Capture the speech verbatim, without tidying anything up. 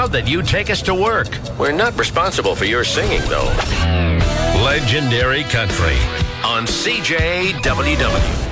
proud that you take us to work. We're not responsible for your singing, though. Legendary Country on C J W W.